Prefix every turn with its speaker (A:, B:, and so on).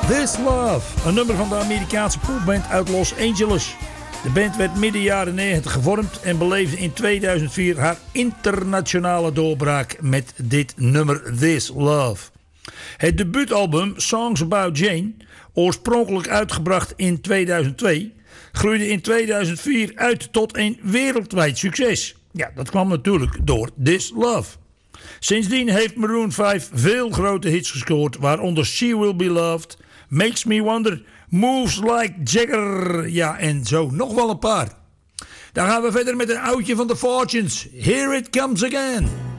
A: This Love, een nummer van de Amerikaanse popband uit Los Angeles. De band werd midden jaren 90 gevormd en beleefde in 2004 haar internationale doorbraak met dit nummer This Love. Het debuutalbum Songs About Jane, oorspronkelijk uitgebracht in 2002, groeide in 2004 uit tot een wereldwijd succes. Ja, dat kwam natuurlijk door This Love. Sindsdien heeft Maroon 5 veel grote hits gescoord, waaronder She Will Be Loved, Makes Me Wonder, Moves Like Jagger, ja, en zo nog wel een paar. Dan gaan we verder met een oudje van The Fortunes. Here It Comes Again.